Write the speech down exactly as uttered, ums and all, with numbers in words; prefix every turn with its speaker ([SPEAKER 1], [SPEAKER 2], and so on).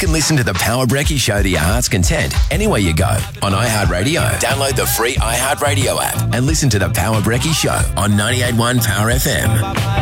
[SPEAKER 1] can listen to the Power Brekkie Show to your heart's content anywhere you go on iHeartRadio. Download the free iHeartRadio app and listen to the Power Brekkie Show on ninety-eight point one Power F M.